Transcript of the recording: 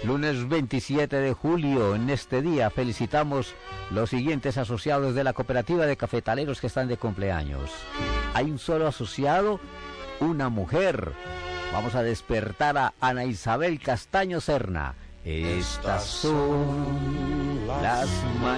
Lunes 27 de julio, en este día felicitamos los siguientes asociados de la cooperativa de cafetaleros que están de cumpleaños. Hay un solo asociado, una mujer. Vamos a despertar a Ana Isabel Castaño Serna. Estas son las